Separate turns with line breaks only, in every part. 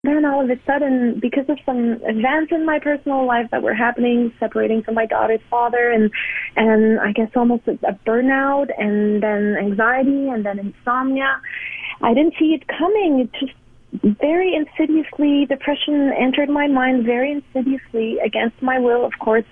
Then all of a sudden, because of some events in my personal life that were happening, separating from my daughter's father, and I guess almost a burnout, and then anxiety, and then insomnia, I didn't see it coming. It just very insidiously, depression entered my mind very insidiously, against my will, of course,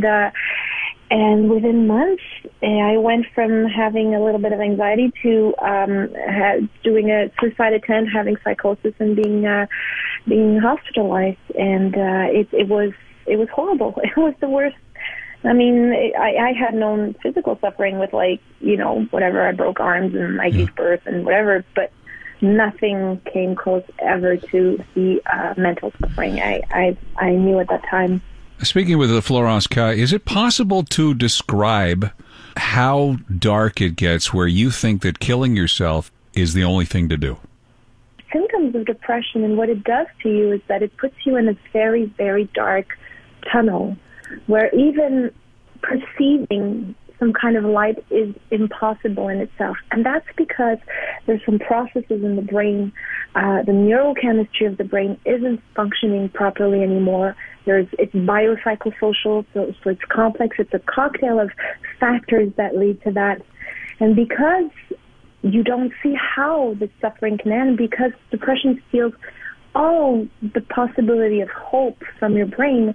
and within months, I went from having a little bit of anxiety to doing a suicide attempt, having psychosis, and being hospitalized. And it was horrible. It was the worst. I mean, I had known physical suffering with, like, whatever, I broke arms and I gave birth and whatever, but nothing came close ever to the mental suffering I knew at that time.
Speaking with Florence Caille, is it possible to describe how dark it gets where you think that killing yourself is the only thing to do?
Symptoms of depression and what it does to you is that it puts you in a very, very dark tunnel where even perceiving some kind of light is impossible in itself. And that's because there's some processes in the brain. The neurochemistry of the brain isn't functioning properly anymore. It's biopsychosocial, so it's complex. It's a cocktail of factors that lead to that. And because you don't see how the suffering can end, because depression steals all the possibility of hope from your brain,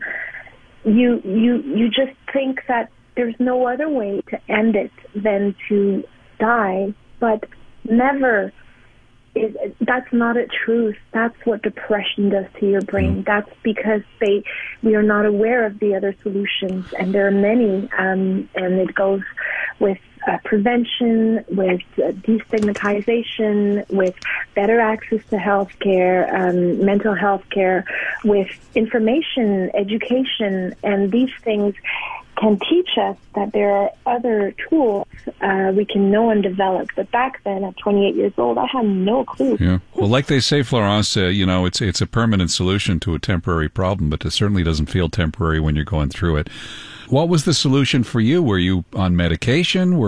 you just think that there's no other way to end it than to die, but never. That's not a truth. That's what depression does to your brain. That's because we are not aware of the other solutions, and there are many, and it goes with prevention, with destigmatization, with better access to health care, mental health care, with information, education, and these things can teach us that there are other tools we can know and develop. But back then, at 28 years old, I had no clue.
Yeah. Well, like they say, Florence, it's a permanent solution to a temporary problem, but it certainly doesn't feel temporary when you're going through it. What was the solution for you? Were you on medication?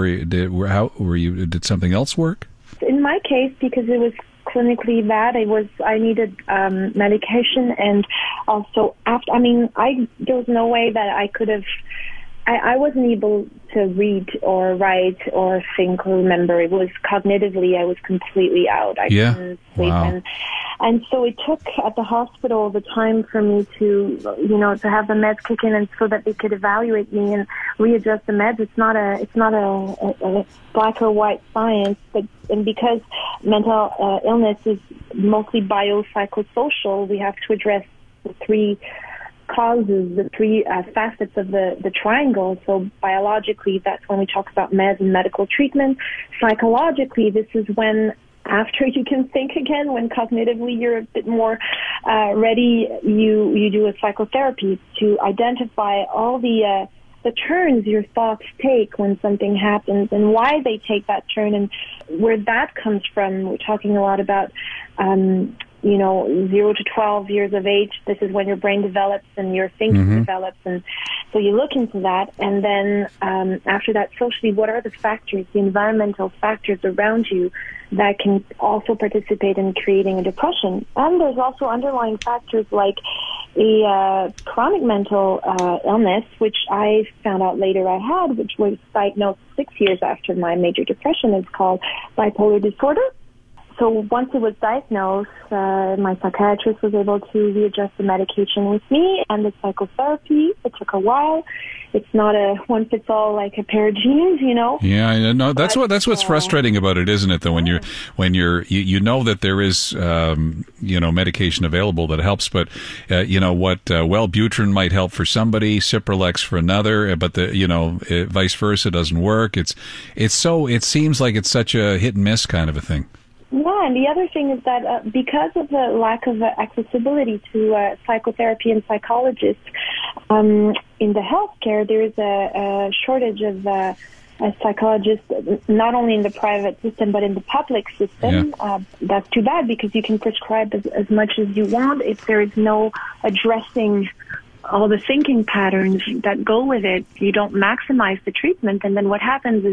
Did something else work?
In my case, because it was clinically bad, I needed medication, and also there was no way that I could have. I wasn't able to read or write or think or remember. It was cognitively, I was completely out. I couldn't sleep.
Wow.
And so it took at the hospital the time for me to have the meds kick in, and so that they could evaluate me and readjust the meds. It's not a black or white science, and because mental illness is mostly biopsychosocial, we have to address the three causes, the three facets of the triangle. So biologically, that's when we talk about meds and medical treatment. Psychologically, this is when, after you can think again, when cognitively you're a bit more ready, you do a psychotherapy to identify all the turns your thoughts take when something happens and why they take that turn and where that comes from. We're talking a lot about 0 to 12 years of age. This is when your brain develops and your thinking develops. And so you look into that. And then after that, socially, what are the factors, the environmental factors around you that can also participate in creating a depression? And there's also underlying factors like a chronic mental illness, which I found out later I had, which was diagnosed 6 years after my major depression. It's called bipolar disorder. So once it was diagnosed, my psychiatrist was able to readjust the medication with me and the psychotherapy. It took a while. It's not a one-fits-all like a pair of jeans,
Yeah, I know. That's what's frustrating about it, isn't it? Though when you know that there is medication available that helps, but Wellbutrin might help for somebody, Cipralex for another, but vice versa doesn't work. It seems like it's such a hit and miss kind of a thing.
Yeah, and the other thing is that because of the lack of accessibility to psychotherapy and psychologists in the healthcare, there is a shortage of psychologists, not only in the private system but in the public system. Yeah. That's too bad, because you can prescribe as much as you want if there is no addressing all the thinking patterns that go with it. You don't maximize the treatment, and then what happens is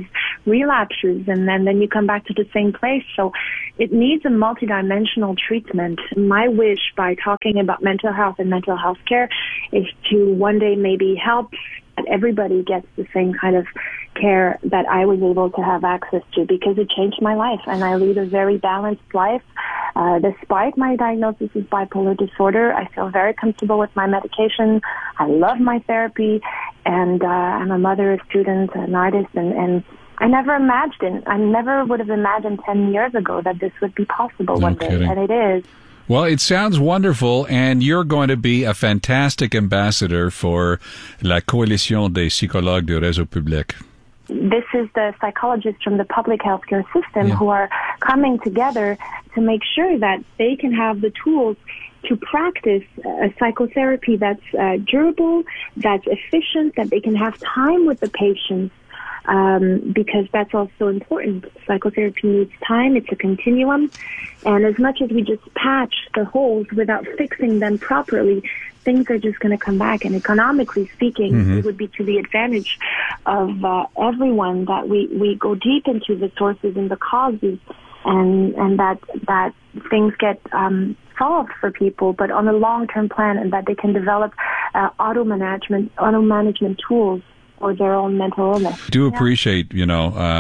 relapses, and then you come back to the same place. So it needs a multidimensional treatment. My wish by talking about mental health and mental health care is to one day maybe help that everybody gets the same kind of care that I was able to have access to, because it changed my life, and I lead a very balanced life. Despite my diagnosis of bipolar disorder, I feel very comfortable with my medication. I love my therapy, and I'm a mother, a student, an artist, and I never would have imagined 10 years ago that this would be possible one day, and it is.
Well, it sounds wonderful, and you're going to be a fantastic ambassador for La Coalition des Psychologues du Réseau Public.
This is the psychologists from the public healthcare system who are coming together to make sure that they can have the tools to practice a psychotherapy that's durable, that's efficient, that they can have time with the patients, because that's also important. Psychotherapy needs time. It's a continuum. And as much as we just patch the holes without fixing them properly, things are just going to come back. And economically speaking, it would be to the advantage of everyone that we go deep into the sources and the causes, and that things get solved for people, but on a long-term plan, and that they can develop auto management tools or their own mental illness.
I do appreciate, we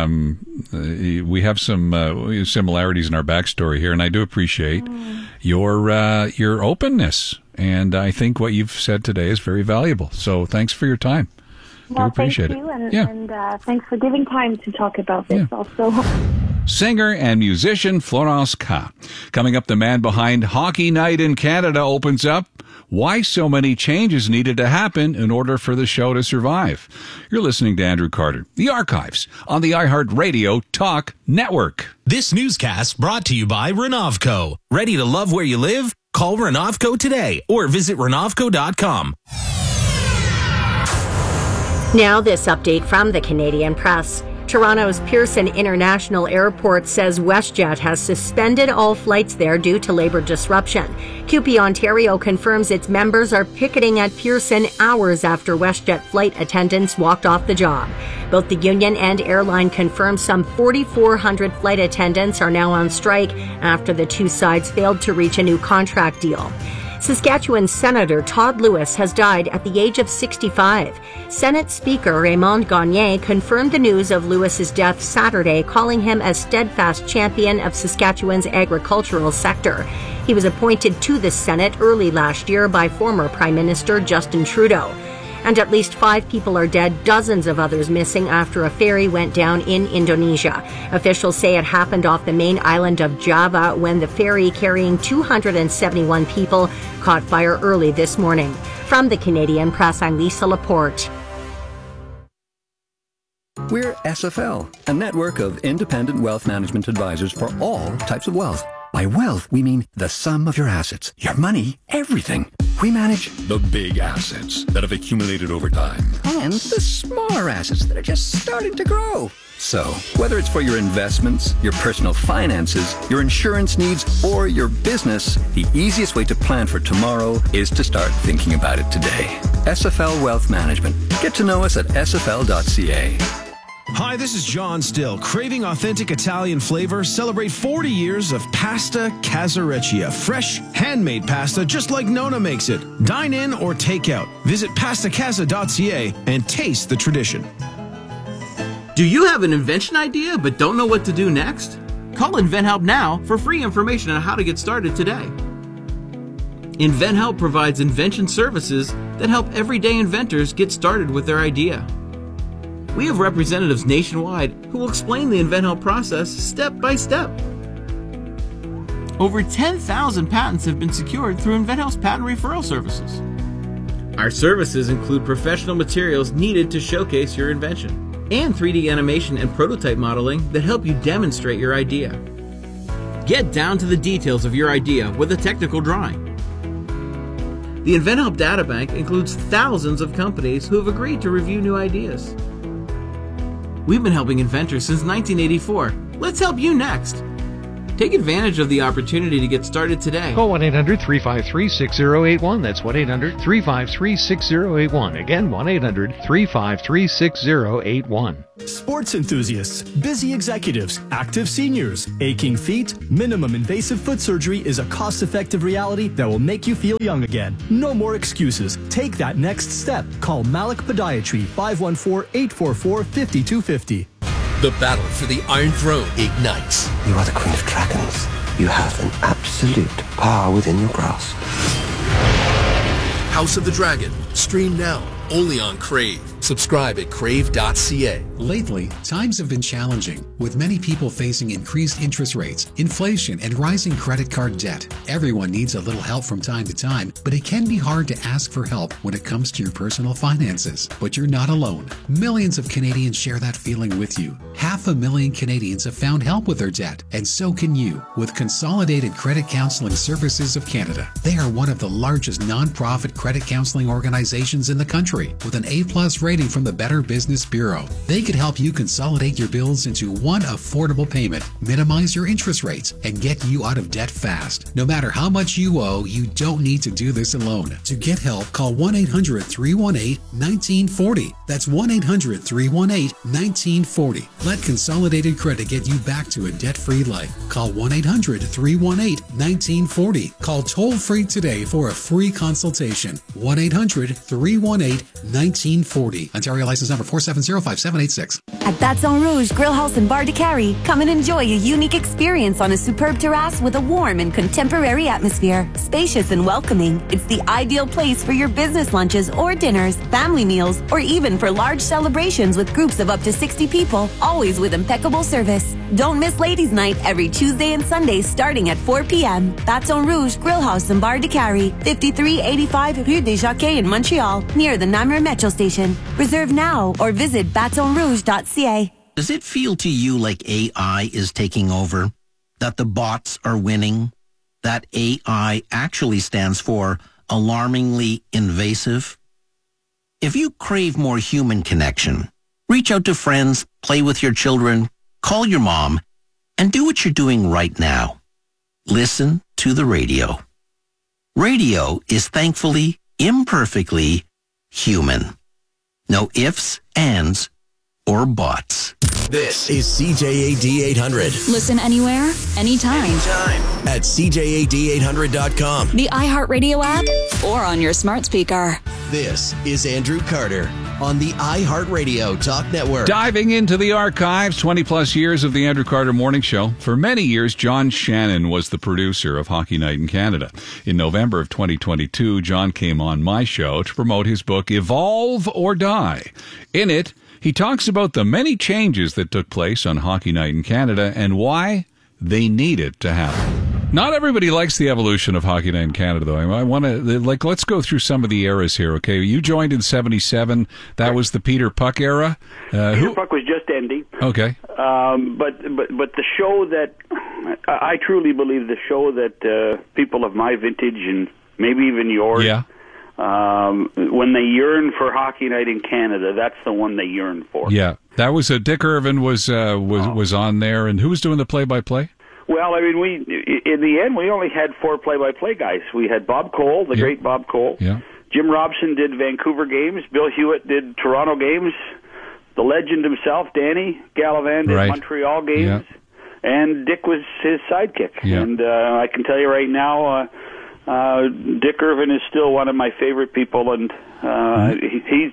have some similarities in our backstory here, and I do appreciate your openness. And I think what you've said today is very valuable. So thanks for your time.
Well,
I appreciate
thank you,
it.
And thanks for giving time to talk about this also.
Singer and musician Florence K. Coming up, the man behind Hockey Night in Canada opens up why so many changes needed to happen in order for the show to survive. You're listening to Andrew Carter, The Archives, on the iHeartRadio Talk Network.
This newscast brought to you by Renovco. Ready to love where you live? Call Renovco today or visit Renovco.com.
Now this update from the Canadian Press. Toronto's Pearson International Airport says WestJet has suspended all flights there due to labor disruption. CUPE Ontario confirms its members are picketing at Pearson hours after WestJet flight attendants walked off the job. Both the union and airline confirm some 4,400 flight attendants are now on strike after the two sides failed to reach a new contract deal. Saskatchewan Senator Todd Lewis has died at the age of 65. Senate Speaker Raymond Gagné confirmed the news of Lewis's death Saturday, calling him a steadfast champion of Saskatchewan's agricultural sector. He was appointed to the Senate early last year by former Prime Minister Justin Trudeau. And at least 5 people are dead, dozens of others missing after a ferry went down in Indonesia. Officials say it happened off the main island of Java when the ferry carrying 271 people caught fire early this morning. From the Canadian Press, I'm Lisa Laporte.
We're SFL, a network of independent wealth management advisors for all types of wealth. By wealth, we mean the sum of your assets, your money, everything. We manage the big assets that have accumulated over time and the smaller assets that are just starting to grow. So, whether it's for your investments, your personal finances, your insurance needs, or your business, the easiest way to plan for tomorrow is to start thinking about it today. SFL Wealth Management. Get to know us at sfl.ca.
Hi, this is John Still. Craving authentic Italian flavor? Celebrate 40 years of Pasta Casareccia. Fresh, handmade pasta just like Nona makes it. Dine in or take out. Visit pastacasa.ca and taste the tradition.
Do you have an invention idea but don't know what to do next? Call InventHelp now for free information on how to get started today. InventHelp provides invention services that help everyday inventors get started with their idea. We have representatives nationwide who will explain the InventHelp process step by step. Over 10,000 patents have been secured through InventHelp's patent referral services. Our services include professional materials needed to showcase your invention, and 3D animation and prototype modeling that help you demonstrate your idea. Get down to the details of your idea with a technical drawing. The InventHelp Databank includes thousands of companies who have agreed to review new ideas. We've been helping inventors since 1984. Let's help you next. Take advantage of the opportunity to get started today.
Call 1-800-353-6081. That's 1-800-353-6081. Again, 1-800-353-6081.
Sports enthusiasts, busy executives, active seniors, aching feet, minimum invasive foot surgery is a cost-effective reality that will make you feel young again. No more excuses. Take that next step. Call Malik Podiatry, 514-844-5250.
The battle for the Iron Throne ignites.
You are the Queen of Dragons. You have an absolute power within your grasp.
House of the Dragon. Stream now. Only on Crave. Subscribe at crave.ca.
Lately, times have been challenging, with many people facing increased interest rates, inflation, and rising credit card debt. Everyone needs a little help from time to time, but it can be hard to ask for help when it comes to your personal finances. But you're not alone. Millions of Canadians share that feeling with you. 500,000 Canadians have found help with their debt, and so can you with Consolidated Credit Counseling Services of Canada. They are one of the largest non-profit credit counseling organizations in the country, with an A+ rating from the Better Business Bureau. They could help you consolidate your bills into one affordable payment, minimize your interest rates, and get you out of debt fast. No matter how much you owe, you don't need to do this alone. To get help, call 1-800-318-1940. That's 1-800-318-1940. Let Consolidated Credit get you back to a debt-free life. Call 1-800-318-1940. Call toll-free today for a free consultation. 1-800-318-1940. Ontario license number 4705786.
At Baton Rouge Grill House and Bar de Carrie, come and enjoy a unique experience on a superb terrace with a warm and contemporary atmosphere. Spacious and welcoming, it's the ideal place for your business lunches or dinners, family meals, or even for large celebrations with groups of up to 60 people, always with impeccable service. Don't miss Ladies' Night every Tuesday and Sunday starting at 4 p.m. Baton Rouge Grill House and Bar de Carrie, 5385 Rue des Jockeys in Montreal, near the Namur Metro Station. Reserve now or visit batonrouge.ca.
Does it feel to you like AI is taking over? That the bots are winning? That AI actually stands for alarmingly invasive? If you crave more human connection, reach out to friends, play with your children, call your mom, and do what you're doing right now. Listen to the radio. Radio is thankfully, imperfectly human. No ifs, ands, or buts.
This is CJAD 800.
Listen anywhere, anytime.
At CJAD800.com.
The iHeartRadio app or on your smart speaker.
This is Andrew Carter on the iHeartRadio Talk Network.
Diving into the archives, 20 plus years of the Andrew Carter Morning Show. For many years, John Shannon was the producer of Hockey Night in Canada. In November of 2022, John came on my show to promote his book, Evolve or Die. In it, he talks about the many changes that took place on Hockey Night in Canada and why they needed to happen. Not everybody likes the evolution of Hockey Night in Canada, though. I want to, let's go through some of the eras here, okay? You joined in 77. That was the Peter Puck era.
Peter Puck was just ending.
Okay.
But the show that, I truly believe the show that people of my vintage and maybe even yours, when they yearn for Hockey Night in Canada, that's the one they yearn for.
Yeah. That was, Dick Irvin was on there, and who was doing the play-by-play?
Well, I mean, in the end, we only had 4 play-by-play guys. We had Bob Cole, the great Bob Cole.
Yeah.
Jim Robson did Vancouver games. Bill Hewitt did Toronto games. The legend himself, Danny Gallivan, did Montreal games. Yeah. And Dick was his sidekick.
Yeah.
And I can tell you right now, Dick Irvin is still one of my favorite people, and he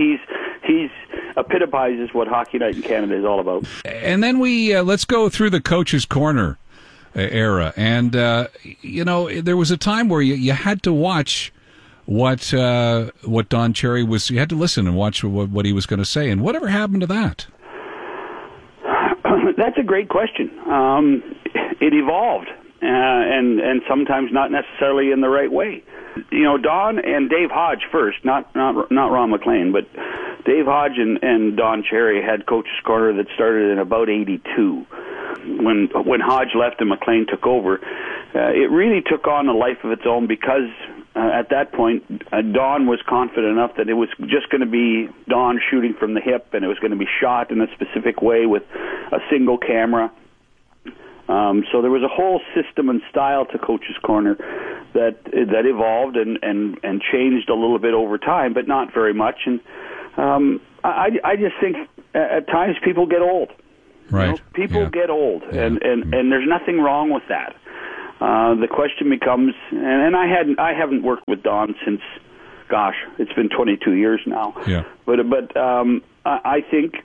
epitomizes what Hockey Night in Canada is all about.
And then let's go through the Coach's Corner era, and there was a time where you had to watch what Don Cherry was. You had to listen and watch what he was going to say. And whatever happened to that?
That's a great question. It evolved. And sometimes not necessarily in the right way. You know, Don and Dave Hodge first, not Ron McLean, but Dave Hodge and Don Cherry had Coach's Corner that started in about 82. When Hodge left and McLean took over, it really took on a life of its own because at that point, Don was confident enough that it was just going to be Don shooting from the hip, and it was going to be shot in a specific way with a single camera. So there was a whole system and style to Coach's Corner that evolved and changed a little bit over time, but not very much. And I just think at times people get old.
Right.
You know, people get old, and there's nothing wrong with that. The question becomes, and I haven't worked with Don since, gosh, it's been 22 years now.
Yeah.
But I think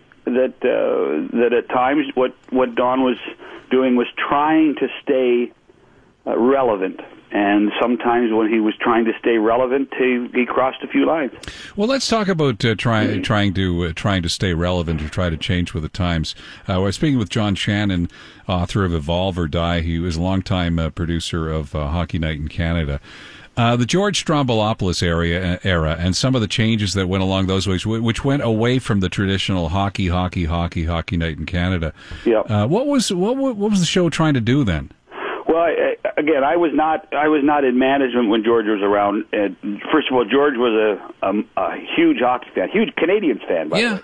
that at times what Don was doing was trying to stay relevant. And sometimes when he was trying to stay relevant, he crossed a few lines.
Well, let's talk about trying to stay relevant or try to change with the times. We're speaking with John Shannon, author of Evolve or Die. He was a longtime producer of Hockey Night in Canada. The George Stroumboulopoulos era and some of the changes that went along those ways, which went away from the traditional Hockey Night in Canada.
Yeah.
What was the show trying to do then?
Well, again, I was not in management when George was around. First of all, George was a huge hockey fan, huge Canadians fan, by the way.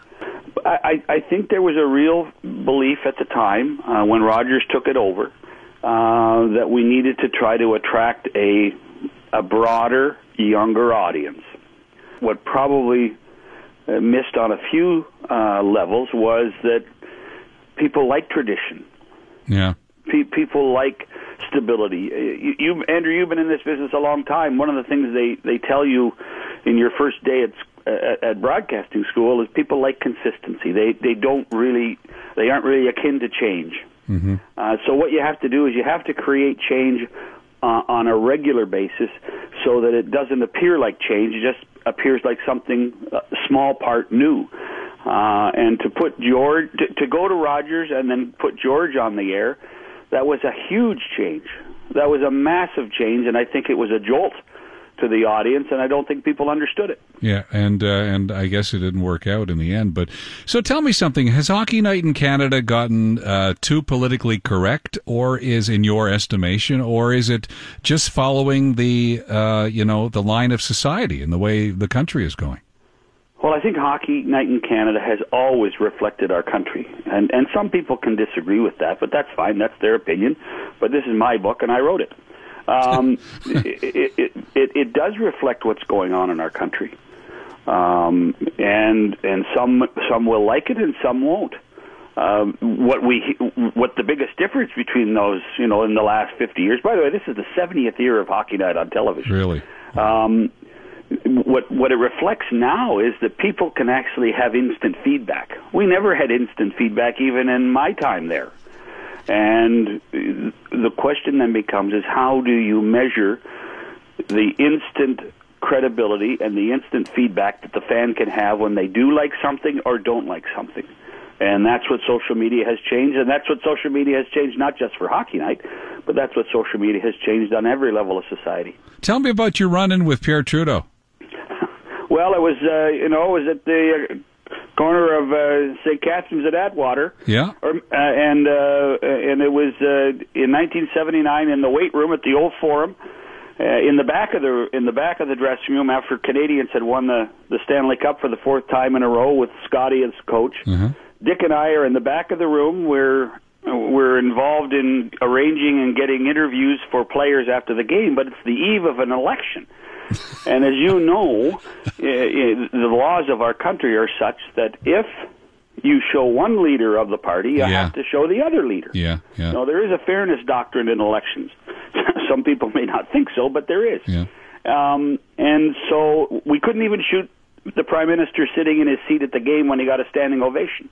I think there was a real belief at the time when Rogers took it over that we needed to try to attract a broader, younger audience. What probably missed on a few levels was that people like tradition.
Yeah.
People like stability. Andrew, you've been in this business a long time. One of the things they tell you in your first day at broadcasting school is people like consistency. They aren't really akin to change.
Mm-hmm.
So what you have to do is you have to create change on a regular basis so that it doesn't appear like change. It just appears like something small part new. And to put George to go to Rogers and then put George on the air, that was a huge change. That was a massive change, and I think it was a jolt to the audience, and I don't think people understood it.
Yeah, and I guess it didn't work out in the end. But so tell me something: has Hockey Night in Canada gotten too politically correct, or is, in your estimation, or is it just following the the line of society and the way the country is going?
Well, I think Hockey Night in Canada has always reflected our country, and some people can disagree with that, but that's fine. That's their opinion. But this is my book, and I wrote it. It does reflect what's going on in our country, and some will like it and some won't. What the biggest difference between those, in the last 50 years. By the way, this is the 70th year of Hockey Night on television.
Really.
What it reflects now is that people can actually have instant feedback. We never had instant feedback even in my time there. And the question then becomes is how do you measure the instant credibility and the instant feedback that the fan can have when they do like something or don't like something? And that's what social media has changed, and that's what social media has changed not just for Hockey Night, but that's what social media has changed on every level of society.
Tell me about your run-in with Pierre Trudeau.
Well, it was, it was at the corner of St. Catherine's at Atwater.
Yeah.
And it was in 1979 in the weight room at the Old Forum, in the back of the dressing room after Canadians had won the Stanley Cup for the fourth time in a row with Scotty as coach.
Mm-hmm.
Dick and I are in the back of the room. We're involved in arranging and getting interviews for players after the game, but it's the eve of an election. And as you know, the laws of our country are such that if you show one leader of the party, you have to show the other leader.
Yeah.
Now, there is a fairness doctrine in elections. Some people may not think so, but there is.
Yeah.
And so we couldn't even shoot the Prime Minister sitting in his seat at the game when he got a standing ovation.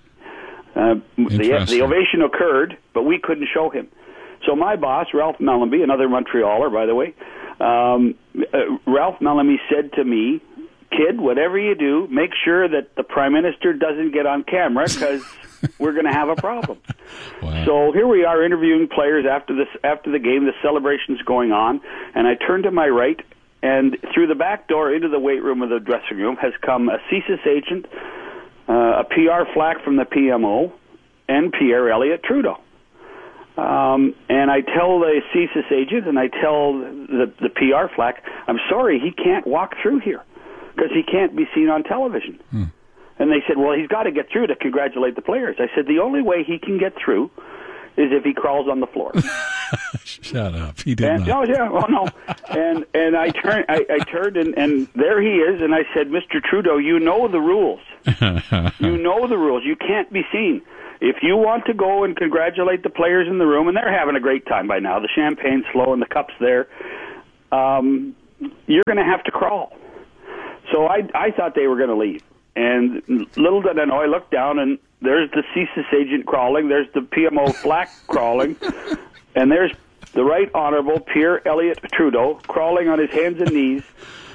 The ovation occurred, but we couldn't show him. So my boss, Ralph Mellanby, another Montrealer, by the way, Ralph Mellanby said to me, "Kid, whatever you do, make sure that the Prime Minister doesn't get on camera because we're going to have a problem."
Wow.
So here we are interviewing players after the game. The celebration's going on, and I turn to my right, and through the back door into the weight room of the dressing room has come a CSIS agent, a PR flack from the PMO, and Pierre Elliott Trudeau. And I tell the CSIS agent and I tell the PR flack, I'm sorry, he can't walk through here because he can't be seen on television. And they said, well, he's got to get through to congratulate the players. I said, the only way he can get through is if he crawls on the floor.
Shut up. He did not.
Oh, yeah. Oh, no. And I turned, and there he is, and I said, Mr. Trudeau, you know the rules. You know the rules. You can't be seen. If you want to go and congratulate the players in the room, and they're having a great time by now, the champagne's flowing, the cup's there, you're going to have to crawl. So I thought they were going to leave. And little did I know, I looked down, and there's the CSIS agent crawling, there's the PMO Flack crawling, and there's the Right Honourable Pierre Elliott Trudeau crawling on his hands and knees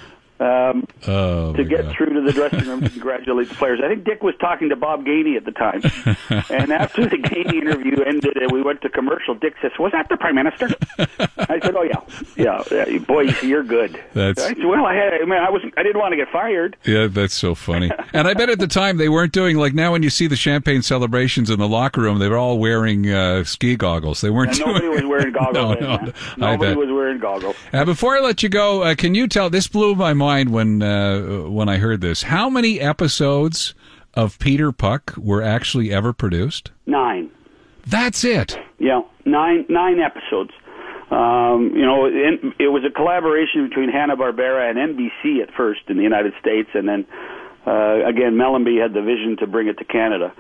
to get through to the dressing room to congratulate the players. I think Dick was talking to Bob Gainey at the time. And after the Gainey interview ended and we went to commercial, Dick says, was that the Prime Minister? I said, oh, yeah. Boy, you're good. I said, well, I didn't want to get fired.
Yeah, that's so funny. And I bet at the time they weren't doing, like now when you see the champagne celebrations in the locker room, they were all wearing ski goggles. They weren't doing...
Nobody was wearing goggles. Nobody was wearing goggles.
Before I let you go, can you tell, this blew my mind when I heard this, how many episodes of Peter Puck were actually ever produced?
9.
That's it?
Yeah, 9 episodes. It was a collaboration between Hanna-Barbera and NBC at first in the United States, and then again, Mellenby had the vision to bring it to Canada.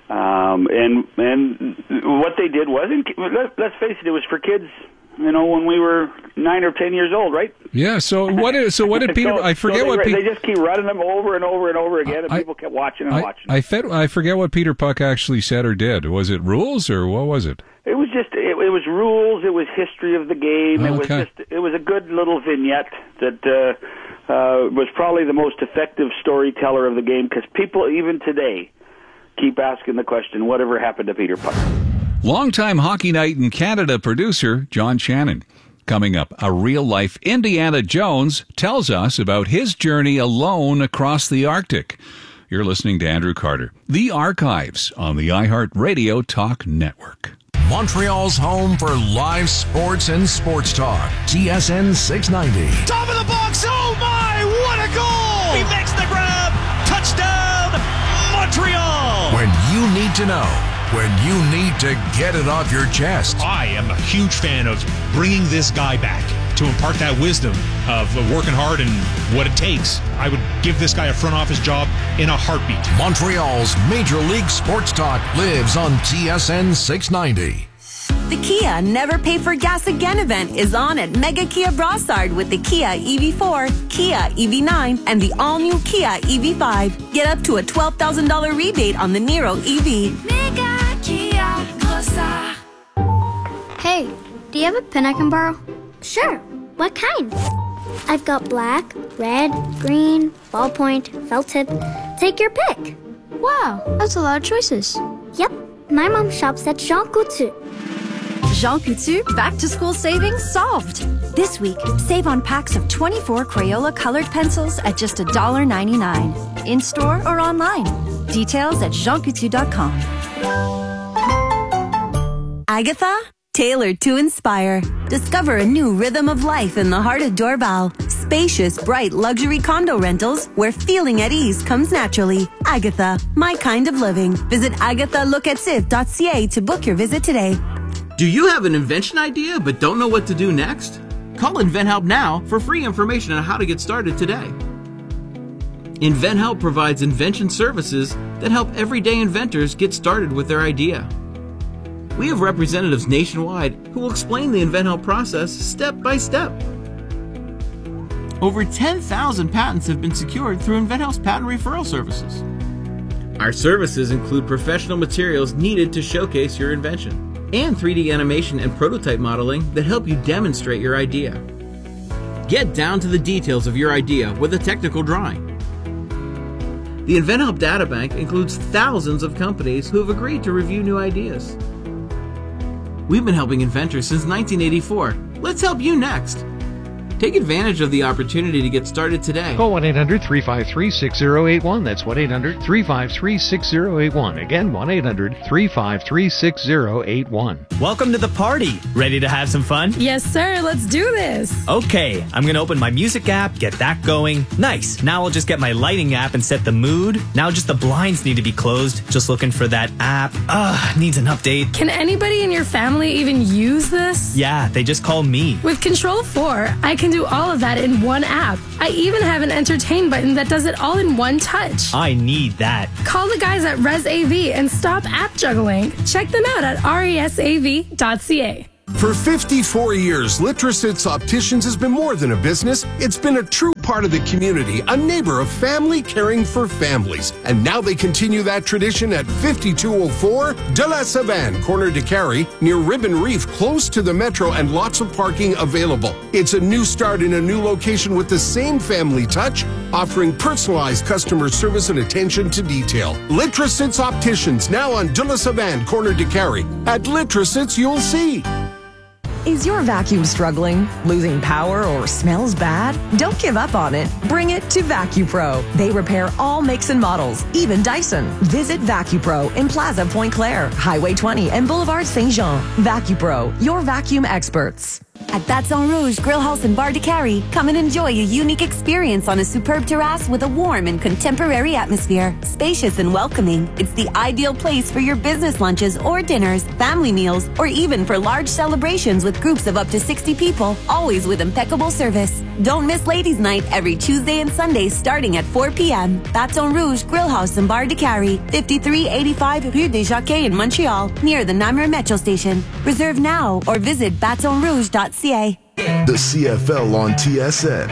And what they did was, let's face it was for kids, when we were 9 or 10 years old, right?
Yeah. So what did Peter? I forget what
they just keep running them over and over and over again, and people kept watching and watching.
I forget what Peter Puck actually said or did. Was it rules or what was it?
It was just it was rules. It was history of the game.
Okay.
It was a good little vignette that was probably the most effective storyteller of the game, because people even today keep asking the question, whatever happened to Peter Puck?
Longtime Hockey Night in Canada producer John Shannon. Coming up, a real-life Indiana Jones tells us about his journey alone across the Arctic. You're listening to Andrew Carter. The Archives on the iHeartRadio Talk Network.
Montreal's home for live sports and sports talk. TSN 690.
Top of the box. Oh, my. What a goal. He makes the grab. Touchdown, Montreal.
When you need to know. When you need to get it off your chest.
I am a huge fan of bringing this guy back to impart that wisdom of working hard and what it takes. I would give this guy a front office job in a heartbeat.
Montreal's Major League Sports Talk lives on TSN 690.
The Kia Never Pay for Gas Again event is on at Mega Kia Brossard with the Kia EV4, Kia EV9, and the all-new Kia EV5. Get up to a $12,000 rebate on the Niro EV.
Mega Kia Brossard. Hey, do you have a pen I can borrow?
Sure. What kind? I've got black, red, green, ballpoint, felt tip. Take your pick.
Wow, that's a lot of choices.
Yep. My mom shops at Jean Coutu.
Jean Coutu back-to-school savings solved. This week, save on packs of 24 Crayola colored pencils at just $1.99. In-store or online. Details at jeancoutu.com.
Agatha, tailored to inspire. Discover a new rhythm of life in the heart of Dorval. Spacious, bright luxury condo rentals where feeling at ease comes naturally. Agatha, my kind of living. Visit agathaLocative.ca to book your visit today.
Do you have an invention idea but don't know what to do next? Call InventHelp now for free information on how to get started today. InventHelp provides invention services that help everyday inventors get started with their idea. We have representatives nationwide who will explain the InventHelp process step by step. Over 10,000 patents have been secured through InventHelp's patent referral services. Our services include professional materials needed to showcase your invention, and 3D animation and prototype modeling that help you demonstrate your idea. Get down to the details of your idea with a technical drawing. The InventHelp Databank includes thousands of companies who have agreed to review new ideas. We've been helping inventors since 1984. Let's help you next. Take advantage of the opportunity to get started today.
Call 1-800-353-6081. That's 1-800-353-6081. Again, 1-800-353-6081.
Welcome to the party. Ready to have some fun?
Yes, sir. Let's do this.
Okay, I'm going to open my music app, get that going. Nice. Now I'll just get my lighting app and set the mood. Now just the blinds need to be closed. Just looking for that app. Needs an update.
Can anybody in your family even use this?
Yeah, they just call me.
With Control 4, I can do all of that in one app. I even have an entertain button that does it all in one touch.
I need that.
Call the guys at ResAV and stop app juggling. Check them out at resav.ca.
For 54 years, Litrosits Opticians has been more than a business. It's been a true part of the community, a neighbor of family caring for families. And now they continue that tradition at 5204 De La Savane, corner de Carrie, near Ribbon Reef, close to the metro and lots of parking available. It's a new start in a new location with the same family touch, offering personalized customer service and attention to detail. Litrosits Opticians, now on De La Savane, corner de Carrie. At Litrosits, you'll see.
Is your vacuum struggling, losing power, or smells bad? Don't give up on it. Bring it to VacuPro. They repair all makes and models, even Dyson. Visit VacuPro in Plaza Point Claire, Highway 20, and Boulevard Saint-Jean. VacuPro, your vacuum experts.
At Baton Rouge Grill House and Bar de Carrie, come and enjoy a unique experience on a superb terrace with a warm and contemporary atmosphere. Spacious and welcoming, it's the ideal place for your business lunches or dinners, family meals, or even for large celebrations with groups of up to 60 people, always with impeccable service. Don't miss Ladies' Night every Tuesday and Sunday starting at 4 p.m. Baton Rouge Grill House and Bar de Carrie, 5385 Rue des Jacquets in Montreal, near the Namur Metro Station. Reserve now or visit batonrouge.ca.
The CFL on TSN.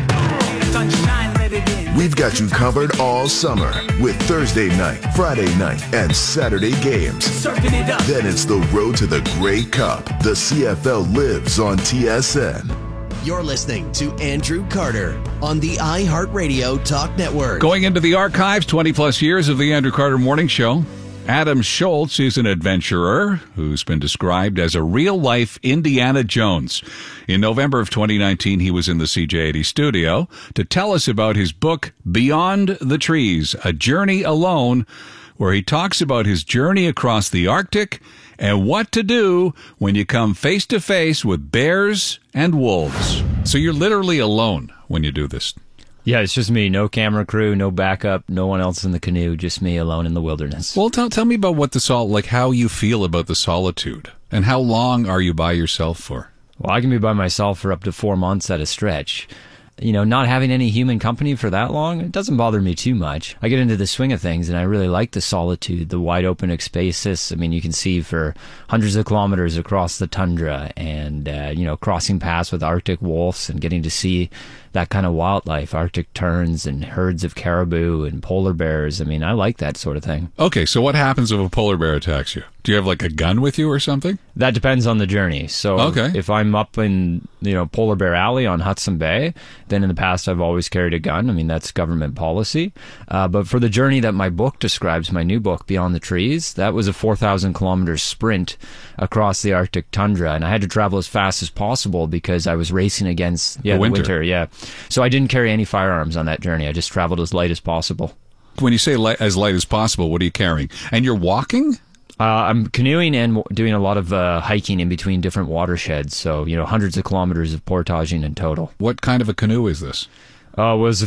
We've got you covered all summer with Thursday night, Friday night, and Saturday games. Then it's the road to the Grey Cup. The CFL lives on TSN.
You're listening to Andrew Carter on the iHeartRadio Talk Network.
Going into the archives, 20 plus years of the Andrew Carter Morning Show. Adam Schultz is an adventurer who's been described as a real-life Indiana Jones. In November of 2019, he was in the CJ80 studio to tell us about his book, Beyond the Trees, A Journey Alone, where he talks about his journey across the Arctic and what to do when you come face-to-face with bears and wolves. So you're literally alone when you do this.
Yeah, it's just me. No camera crew, no backup, no one else in the canoe, just me alone in the wilderness.
Well, tell me about what how you feel about the solitude, and how long are you by yourself for?
Well, I can be by myself for up to 4 months at a stretch. You know, not having any human company for that long, it doesn't bother me too much. I get into the swing of things, and I really like the solitude, the wide open spaces. I mean, you can see for hundreds of kilometers across the tundra, and, crossing paths with Arctic wolves and getting to see that kind of wildlife, Arctic terns and herds of caribou and polar bears. I mean, I like that sort of thing.
Okay, so what happens if a polar bear attacks you? Do you have like a gun with you or something?
That depends on the journey. So if I'm up in, Polar Bear Alley on Hudson Bay, then in the past I've always carried a gun. I mean, that's government policy. But for the journey that my book describes, my new book, Beyond the Trees, that was a 4,000 kilometer sprint across the Arctic tundra. And I had to travel as fast as possible because I was racing against the winter. Yeah. So I didn't carry any firearms on that journey. I just traveled as light as possible.
When you say as light as possible, what are you carrying? And you're walking?
I'm canoeing and doing a lot of hiking in between different watersheds. So, hundreds of kilometers of portaging in total.
What kind of a canoe is this?
It was a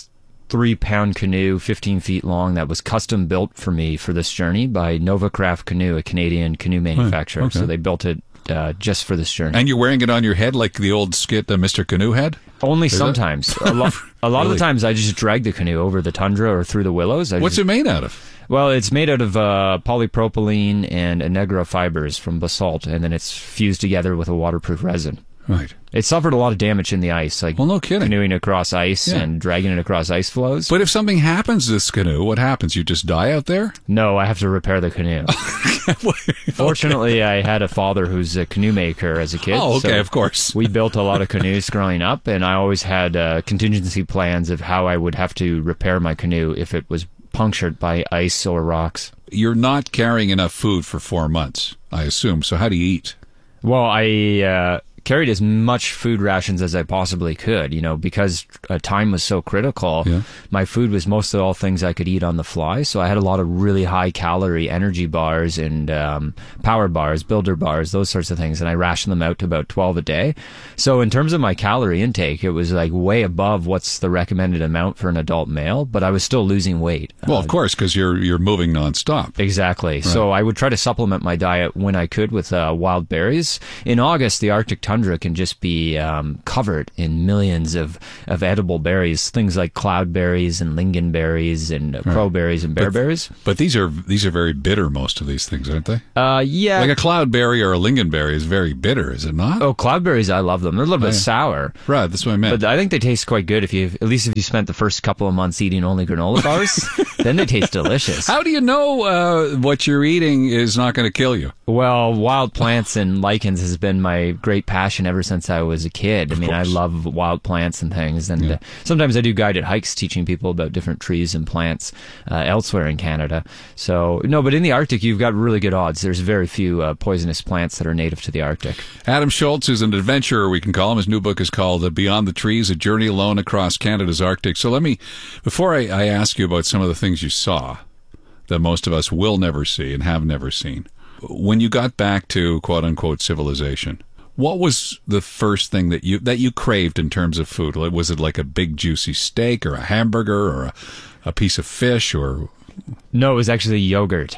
53-pound canoe, 15 feet long, that was custom built for me for this journey by Novacraft Canoe, a Canadian canoe manufacturer.
Okay.
So they built it just for this journey.
And you're wearing it on your head like the old skit, Mr. Canoe Head?
Only sometimes. A lot of the times I just drag the canoe over the tundra or through the willows.
What's it made out of?
Well, it's made out of polypropylene and Anegra fibers from basalt, and then it's fused together with a waterproof resin.
Right.
It suffered a lot of damage in the ice,
no kidding.
Canoeing across ice and dragging it across ice flows.
But if something happens to this canoe, what happens? You just die out there?
No, I have to repair the canoe. Fortunately, I had a father who's a canoe maker as a kid.
Oh, okay,
so
of course.
We built a lot of canoes growing up, and I always had contingency plans of how I would have to repair my canoe if it was punctured by ice or rocks.
You're not carrying enough food for 4 months, I assume. So how do you eat?
Well, I carried as much food rations as I possibly could, because time was so critical. Yeah. My food was most of all things I could eat on the fly. So I had a lot of really high calorie energy bars and power bars, builder bars, those sorts of things. And I rationed them out to about 12 a day. So in terms of my calorie intake, it was like way above what's the recommended amount for an adult male, but I was still losing weight.
Well, of course, because you're moving nonstop.
Exactly. Right. So I would try to supplement my diet when I could with wild berries. In August, the Arctic tundra can just be covered in millions of edible berries, things like cloudberries and lingonberries and crowberries and bearberries.
But these are very bitter, most of these things, aren't they?
Yeah.
Like a cloudberry or a lingonberry is very bitter, is it not?
Oh, cloudberries, I love them. They're a little bit sour.
Right, that's what I meant.
But I think they taste quite good at least if you spent the first couple of months eating only granola bars, then they taste delicious.
How do you know what you're eating is not going to kill you?
Well, wild plants and lichens has been my great passion ever since I was a kid. I love wild plants and things. And sometimes I do guided hikes teaching people about different trees and plants elsewhere in Canada. So, no, but in the Arctic, you've got really good odds. There's very few poisonous plants that are native to the Arctic.
Adam Schultz is an adventurer, we can call him. His new book is called Beyond the Trees, A Journey Alone Across Canada's Arctic. So before I ask you about some of the things you saw that most of us will never see and have never seen, when you got back to quote-unquote civilization, what was the first thing that you craved in terms of food? Was it like a big juicy steak or a hamburger or a piece of fish or?
No, it was actually yogurt.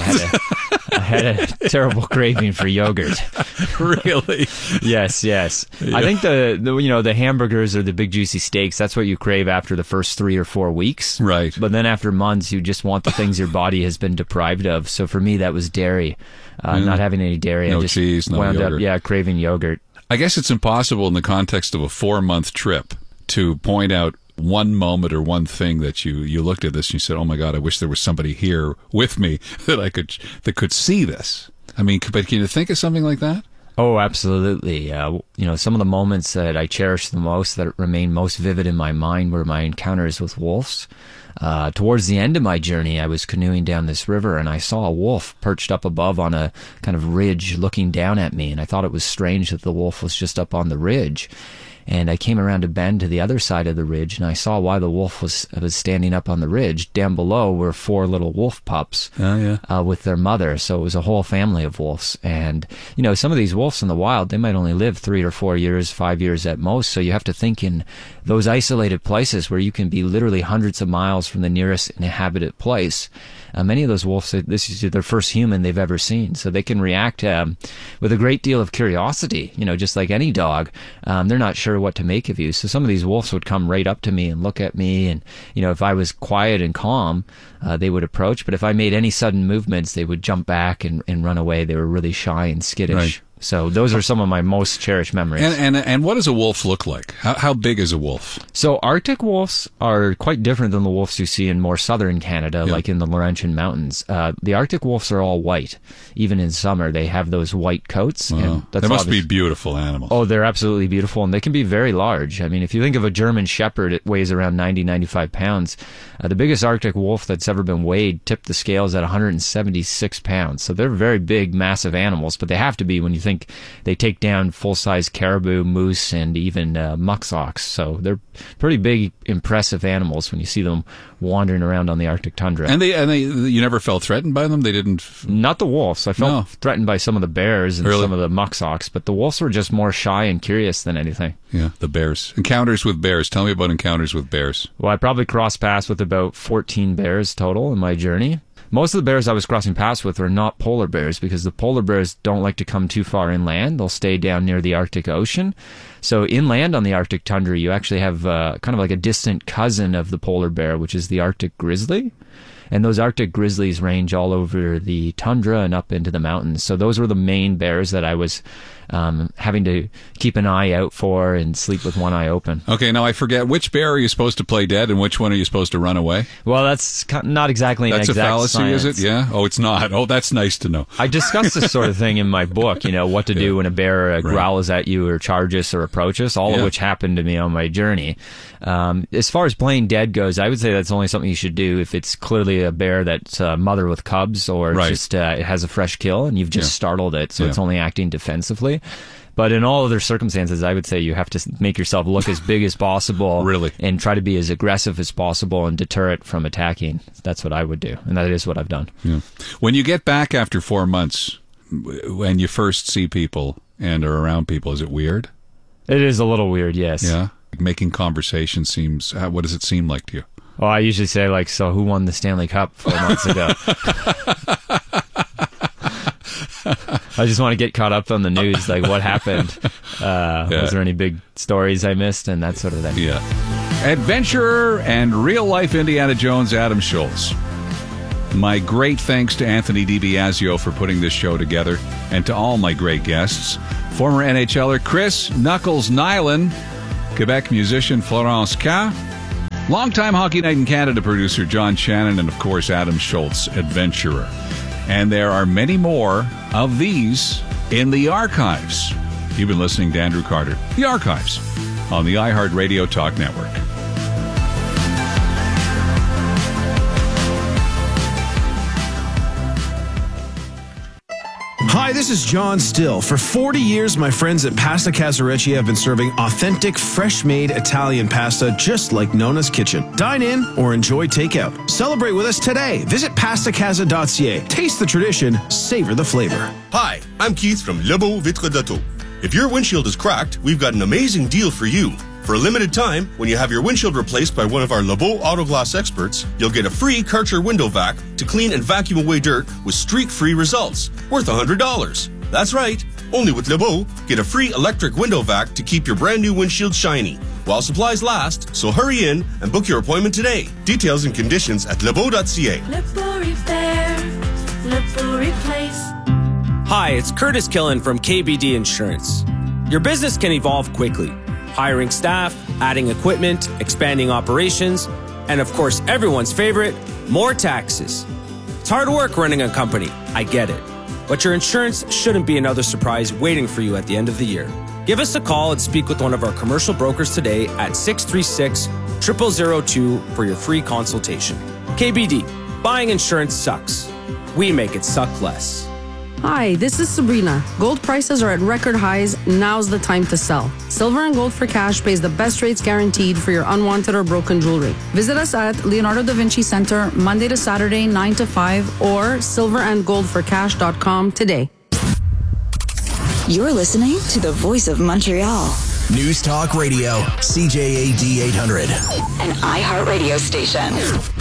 I had a terrible craving for yogurt.
Really?
Yes. Yeah. I think the hamburgers or the big juicy steaks, that's what you crave after the first 3 or 4 weeks.
Right.
But then after months, you just want the things your body has been deprived of. So for me, that was dairy. Not having any dairy.
No
I just
cheese, no
wound
yogurt.
up, craving yogurt.
I guess it's impossible in the context of a 4-month trip to point out one moment or one thing that you looked at this and you said, "Oh my God, I wish there was somebody here with me that could see this." But can you think of something like that?
Oh, absolutely. Some of the moments that I cherish the most, that remain most vivid in my mind, were my encounters with wolves. Towards the end of my journey, I was canoeing down this river and I saw a wolf perched up above on a kind of ridge looking down at me. And I thought it was strange that the wolf was just up on the ridge. And I came around a bend to the other side of the ridge, and I saw why the wolf was standing up on the ridge. Down below were 4 little wolf pups with their mother. So it was a whole family of wolves. And, some of these wolves in the wild, they might only live 3 or 4 years, 5 years at most. So you have to think in those isolated places where you can be literally hundreds of miles from the nearest inhabited place. Many of those wolves, this is their first human they've ever seen. So they can react with a great deal of curiosity, just like any dog. They're not sure what to make of you. So some of these wolves would come right up to me and look at me. And, if I was quiet and calm, they would approach. But if I made any sudden movements, they would jump back and run away. They were really shy and skittish. Right. So those are some of my most cherished memories.
And what does a wolf look like? How big is a wolf?
So Arctic wolves are quite different than the wolves you see in more southern Canada, like in the Laurentian Mountains. The Arctic wolves are all white. Even in summer, they have those white coats.
And they must be beautiful animals.
Oh, they're absolutely beautiful, and they can be very large. If you think of a German Shepherd, it weighs around 95 pounds. The biggest Arctic wolf that's ever been weighed tipped the scales at 176 pounds. So they're very big, massive animals, but they have to be when you think they take down full-size caribou, moose, and even muskox. So they're pretty big, impressive animals when you see them wandering around on the Arctic tundra.
And you never felt threatened by them? They didn't?
Not the wolves. I felt threatened by some of the bears and some of the muskox, but the wolves were just more shy and curious than anything.
Yeah, the bears. Encounters with bears. Tell me about encounters with bears.
Well, I probably crossed paths with about 14 bears total in my journey. Most of the bears I was crossing paths with were not polar bears, because the polar bears don't like to come too far inland. They'll stay down near the Arctic Ocean. So inland on the Arctic tundra, you actually have kind of like a distant cousin of the polar bear, which is the Arctic grizzly. And those Arctic grizzlies range all over the tundra and up into the mountains. So those were the main bears that I was having to keep an eye out for and sleep with one eye open.
Okay, now I forget, which bear are you supposed to play dead and which one are you supposed to run away?
Well, that's not exactly an exact
science. That's a fallacy, is it? Yeah? Oh, it's not. Oh, that's nice to know.
I discuss this sort of thing in my book, what to do when a bear growls at you or charges or approaches, all of which happened to me on my journey. As far as playing dead goes, I would say that's only something you should do if it's clearly a bear that's a mother with cubs, or just it has a fresh kill and you've just startled it, so it's only acting defensively. But in all other circumstances, I would say you have to make yourself look as big as possible.
Really?
And try to be as aggressive as possible and deter it from attacking. That's what I would do. And that is what I've done.
Yeah. When you get back after 4 months, when you first see people and are around people, is it weird?
It is a little weird, yes.
Yeah? Making conversation seems, what does it seem like to you?
Well, I usually say, like, so who won the Stanley Cup 4 months ago? I just want to get caught up on the news, like what happened. Was there any big stories I missed and that sort of thing.
Yeah. Adventurer and real-life Indiana Jones Adam Schultz. My great thanks to Anthony DiBiasio for putting this show together, and to all my great guests. Former NHLer Chris Knuckles Nyland, Quebec musician Florence K, longtime Hockey Night in Canada producer John Shannon, and of course Adam Schultz, adventurer. And there are many more of these in the archives. You've been listening to Andrew Carter, The Archives, on the iHeartRadio Talk Network.
Hi, this is John Still. For 40 years, my friends at Pasta Casarecci have been serving authentic, fresh-made Italian pasta just like Nona's Kitchen. Dine in or enjoy takeout. Celebrate with us today. Visit pastacasa.ca. Taste the tradition, savor the flavor.
Hi, I'm Keith from Le Beau Vitre d'Auto. If your windshield is cracked, we've got an amazing deal for you. For a limited time, when you have your windshield replaced by one of our Le Beau Auto Glass experts, you'll get a free Karcher window vac to clean and vacuum away dirt with streak-free results, worth $100. That's right. Only with Le Beau, get a free electric window vac to keep your brand new windshield shiny while supplies last, so hurry in and book your appointment today. Details and conditions at lebeau.ca.
Le Beau Repair, Le Beau Replace.
Hi, it's Curtis Killen from KBD Insurance. Your business can evolve quickly. Hiring staff, adding equipment, expanding operations, and of course, everyone's favorite, more taxes. It's hard work running a company, I get it. But your insurance shouldn't be another surprise waiting for you at the end of the year. Give us a call and speak with one of our commercial brokers today at 636-0002 for your free consultation. KBD, buying insurance sucks. We make it suck less.
Hi, this is Sabrina. Gold prices are at record highs. Now's the time to sell. Silver and Gold for Cash pays the best rates guaranteed for your unwanted or broken jewelry. Visit us at Leonardo da Vinci Center, Monday to Saturday, 9 to 5, or silverandgoldforcash.com today.
You're listening to the Voice of Montreal.
News Talk Radio, CJAD 800.
An iHeartRadio station.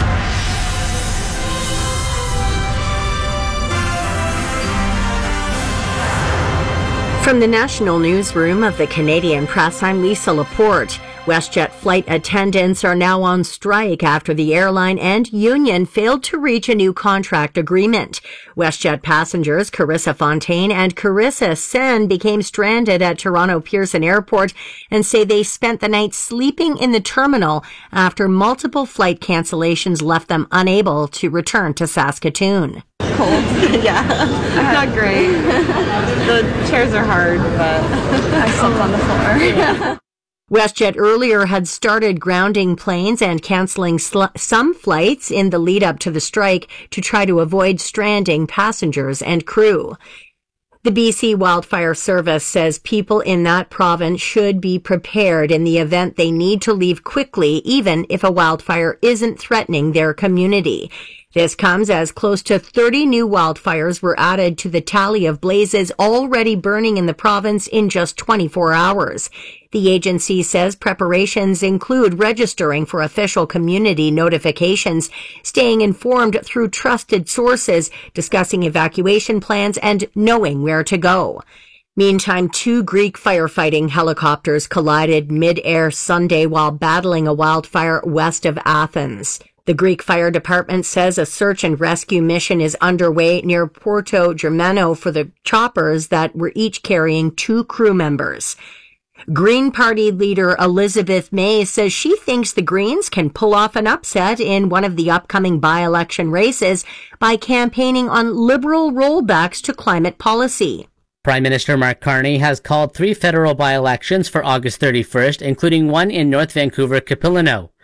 From the National Newsroom of the Canadian Press, I'm Lisa Laporte. WestJet flight attendants are now on strike after the airline and union failed to reach a new contract agreement. WestJet passengers Carissa Fontaine and Carissa Sen became stranded at Toronto Pearson Airport and say they spent the night sleeping in the terminal after multiple flight cancellations left them unable to return to Saskatoon.
Cold. Yeah. Not great. The chairs are hard, but I slept on the floor. Yeah.
WestJet earlier had started grounding planes and canceling some flights in the lead up to the strike to try to avoid stranding passengers and crew. The BC Wildfire Service says people in that province should be prepared in the event they need to leave quickly, even if a wildfire isn't threatening their community. This comes as close to 30 new wildfires were added to the tally of blazes already burning in the province in just 24 hours. The agency says preparations include registering for official community notifications, staying informed through trusted sources, discussing evacuation plans, and knowing where to go. Meantime, 2 Greek firefighting helicopters collided mid-air Sunday while battling a wildfire west of Athens. The Greek Fire Department says a search and rescue mission is underway near Porto Germano for the choppers that were each carrying 2 crew members. Green Party leader Elizabeth May says she thinks the Greens can pull off an upset in one of the upcoming by-election races by campaigning on liberal rollbacks to climate policy.
Prime Minister Mark Carney has called 3 federal by-elections for August 31st, including one in North Vancouver-Capilano.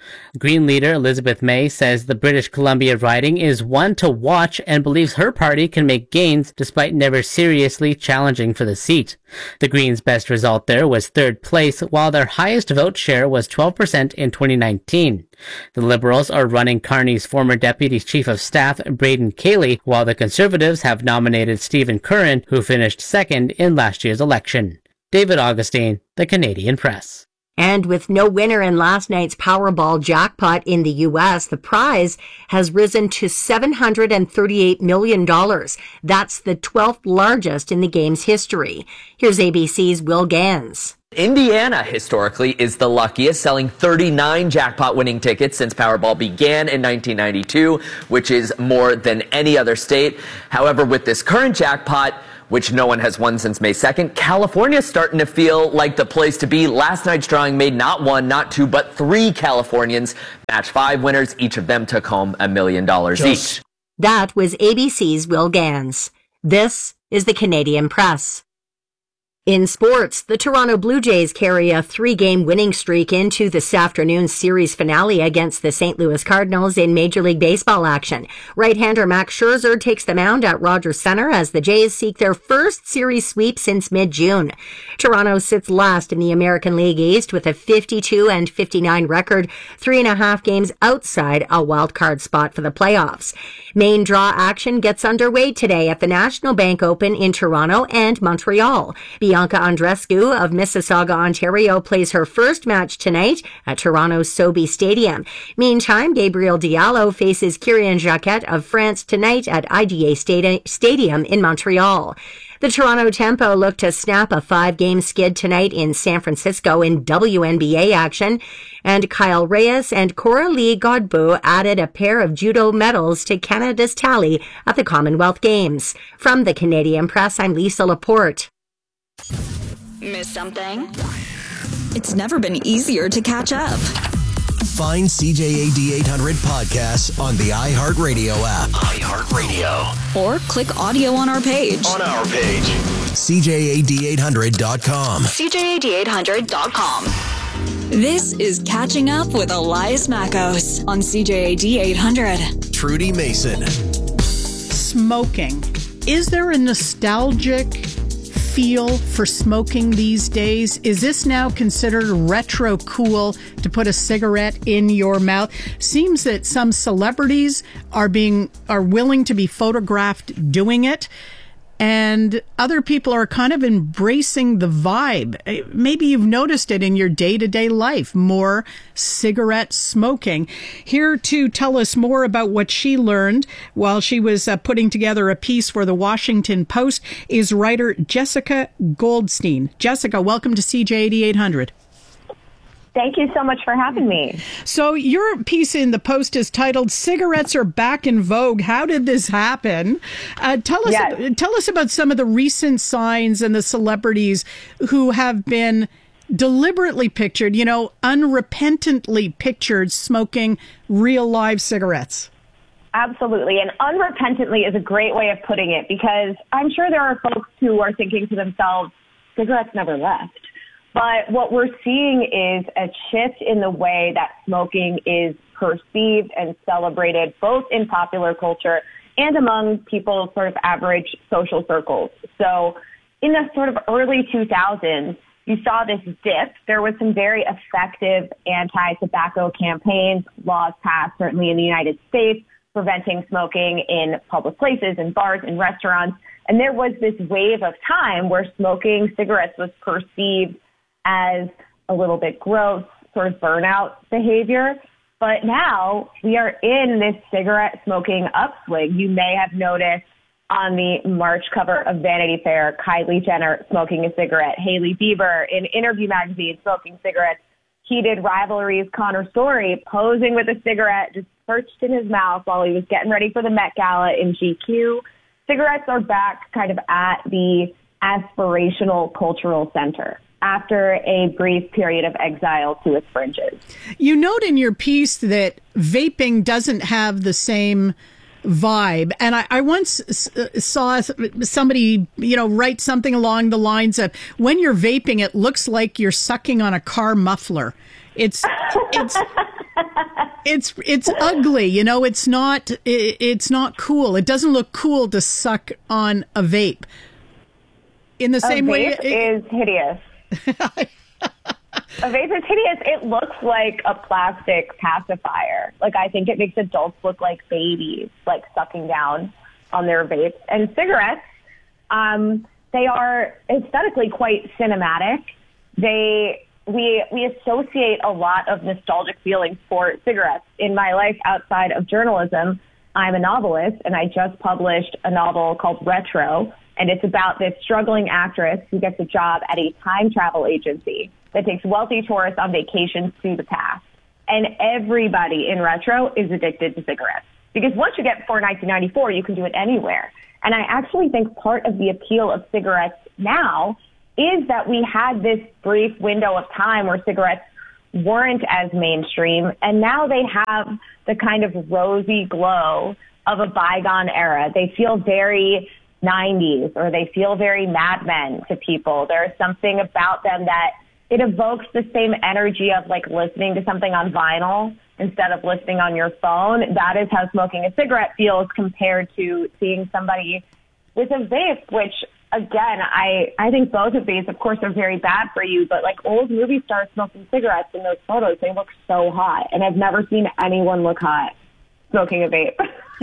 Green leader Elizabeth May says the British Columbia riding is one to watch and believes her party can make gains despite never seriously challenging for the seat. The Greens' best result there was third place, while their highest vote share was 12% in 2019. The Liberals are running Carney's former Deputy Chief of Staff, Braden Cayley, while the Conservatives have nominated Stephen Curran, who finished second in last year's election. David Augustine, The Canadian Press.
And with no winner in last night's Powerball jackpot in the U.S., the prize has risen to $738 million. That's the 12th largest in the game's history. Here's ABC's Will Gans.
Indiana, historically, is the luckiest, selling 39 jackpot-winning tickets since Powerball began in 1992, which is more than any other state. However, with this current jackpot, which no one has won since May 2nd, California's starting to feel like the place to be. Last night's drawing made not one, not two, but three Californians match 5 winners. Each of them took home $1 million each.
That was ABC's Will Gans. This is the Canadian Press. In sports, the Toronto Blue Jays carry a 3-game winning streak into this afternoon's series finale against the St. Louis Cardinals in Major League Baseball action. Right-hander Max Scherzer takes the mound at Rogers Center as the Jays seek their first series sweep since mid-June. Toronto sits last in the American League East with a 52-59 record, 3.5 games outside a wild-card spot for the playoffs. Main draw action gets underway today at the National Bank Open in Toronto and Montreal. Bianca Andreescu of Mississauga, Ontario, plays her first match tonight at Toronto's Sobe Stadium. Meantime, Gabriel Diallo faces Kyrian Jacquet of France tonight at IGA Stadium in Montreal. The Toronto Tempo look to snap a 5-game skid tonight in San Francisco in WNBA action. And Kyle Reyes and Coralie Godbout added a pair of judo medals to Canada's tally at the Commonwealth Games. From the Canadian Press, I'm Lisa Laporte.
Miss something? It's never been easier to catch up.
Find CJAD 800 podcasts on the iHeartRadio app. iHeartRadio.
Or click audio on our page.
CJAD800.com.
CJAD800.com. This is Catching Up with Elias Mackos on CJAD 800.
Trudy Mason.
Smoking. Is there a nostalgic feel for smoking these days? Is this now considered retro cool to put a cigarette in your mouth? Seems that some celebrities are willing to be photographed doing it, and other people are kind of embracing the vibe. Maybe you've noticed it in your day-to-day life, more cigarette smoking. Here to tell us more about what she learned while she was putting together a piece for the Washington Post is writer Jessica Goldstein. Jessica, welcome to CJAD 800.
Thank you so much for having me.
So your piece in the Post is titled "Cigarettes Are Back in Vogue. How did this happen?" Tell us about some of the recent signs and the celebrities who have been deliberately pictured, unrepentantly pictured smoking real live cigarettes.
Absolutely. And unrepentantly is a great way of putting it, because I'm sure there are folks who are thinking to themselves, cigarettes never left. But what we're seeing is a shift in the way that smoking is perceived and celebrated, both in popular culture and among people's sort of average social circles. So in the sort of early 2000s, you saw this dip. There was some very effective anti-tobacco campaigns, laws passed, certainly in the United States, preventing smoking in public places and bars and restaurants. And there was this wave of time where smoking cigarettes was perceived as a little bit gross, sort of burnout behavior. But now we are in this cigarette smoking upswing. You may have noticed on the March cover of Vanity Fair, Kylie Jenner smoking a cigarette, Hailey Bieber in Interview magazine smoking cigarettes, heated rivalries, Connor Story posing with a cigarette just perched in his mouth while he was getting ready for the Met Gala in GQ. Cigarettes are back kind of at the aspirational cultural center after a brief period of exile to its fringes.
You note in your piece that vaping doesn't have the same vibe. And I once saw somebody, write something along the lines of, when you're vaping, it looks like you're sucking on a car muffler. It's It's ugly, you know. It's not cool. It doesn't look cool to suck on a vape. In the same way,
is hideous. A vape is hideous. It looks like a plastic pacifier. Like, I think it makes adults look like babies, like sucking down on their vapes. And cigarettes, they are aesthetically quite cinematic. We associate a lot of nostalgic feelings for cigarettes. In my life outside of journalism, I'm a novelist, and I just published a novel called Retro, and it's about this struggling actress who gets a job at a time travel agency that takes wealthy tourists on vacations to the past. And everybody in Retro is addicted to cigarettes. Because once you get before 1994, you can do it anywhere. And I actually think part of the appeal of cigarettes now is that we had this brief window of time where cigarettes weren't as mainstream, and now they have the kind of rosy glow of a bygone era. They feel very 90s, or they feel very Mad Men to people. There's something about them that it evokes the same energy of like listening to something on vinyl instead of listening on your phone. That is how smoking a cigarette feels compared to seeing somebody with a vape, which, again, I think both of these, of course, are very bad for you, but like old movie stars smoking cigarettes in those photos, they look so hot. And I've never seen anyone look hot smoking a vape.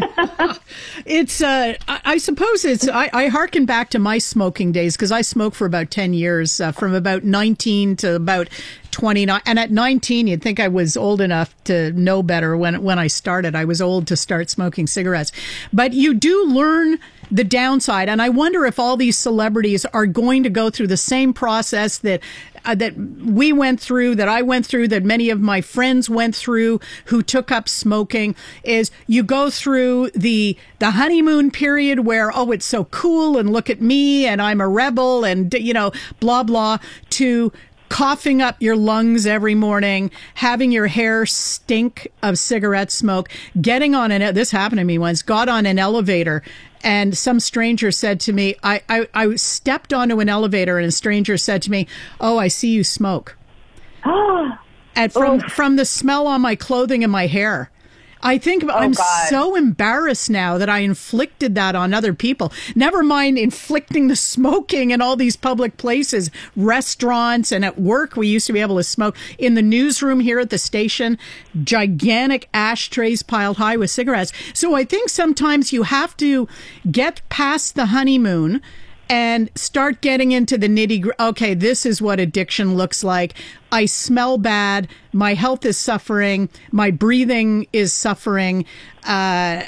It's, I suppose I hearken back to my smoking days, because I smoked for about 10 years, from about 19 to about 29. And at 19, you'd think I was old enough to know better when I started. I was old to start smoking cigarettes. But you do learn the downside. And I wonder if all these celebrities are going to go through the same process that we went through, that I went through, that many of my friends went through who took up smoking. Is you go through the honeymoon period where, oh, it's so cool and look at me and I'm a rebel and, you know, blah, blah, to coughing up your lungs every morning, having your hair stink of cigarette smoke, getting on this happened to me once, got on an elevator, and some stranger said to me, I stepped onto an elevator and a stranger said to me, "Oh, I see you smoke." And from the smell on my clothing and my hair. I think I'm so embarrassed now that I inflicted that on other people. Never mind inflicting the smoking in all these public places, restaurants, and at work. We used to be able to smoke in the newsroom here at the station, gigantic ashtrays piled high with cigarettes. So I think sometimes you have to get past the honeymoon and start getting into the nitty-gritty. Okay, this is what addiction looks like. I smell bad. My health is suffering. My breathing is suffering. I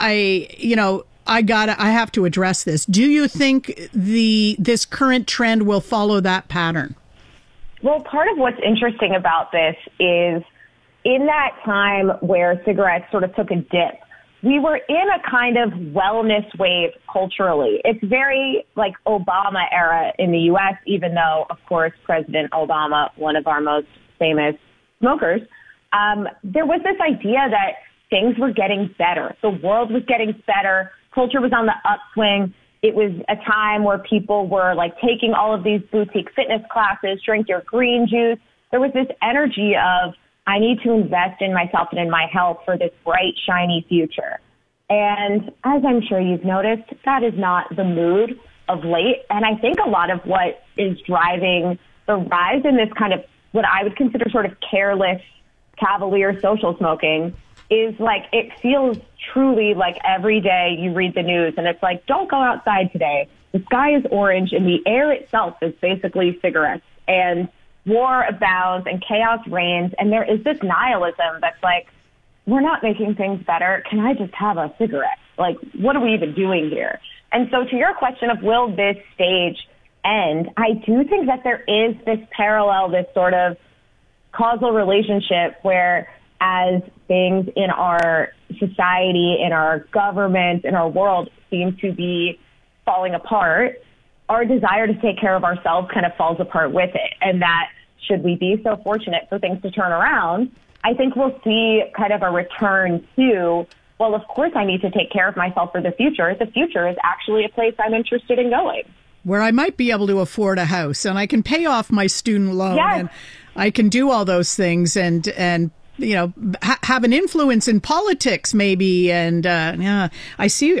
have to address this. Do you think this current trend will follow that pattern?
Well, part of what's interesting about this is in that time where cigarettes sort of took a dip, we were in a kind of wellness wave culturally. It's very like Obama era in the U.S., even though, of course, President Obama, one of our most famous smokers, there was this idea that things were getting better. The world was getting better. Culture was on the upswing. It was a time where people were like taking all of these boutique fitness classes, drink your green juice. There was this energy of, I need to invest in myself and in my health for this bright, shiny future. And as I'm sure you've noticed, that is not the mood of late. And I think a lot of what is driving the rise in this kind of what I would consider sort of careless, cavalier social smoking is like, it feels truly like every day you read the news and it's like, don't go outside today. The sky is orange and the air itself is basically cigarettes. And war abounds and chaos reigns, and there is this nihilism that's like, we're not making things better. Can I just have a cigarette? Like, what are we even doing here? And so to your question of will this stage end, I do think that there is this parallel, this sort of causal relationship where as things in our society, in our government, in our world seem to be falling apart, our desire to take care of ourselves kind of falls apart with it. And that should we be so fortunate for things to turn around, I think we'll see kind of a return to, well, of course I need to take care of myself for the future. The future is actually a place I'm interested in going.
Where I might be able to afford a house and I can pay off my student loan and I can do all those things and have an influence in politics, maybe. And I see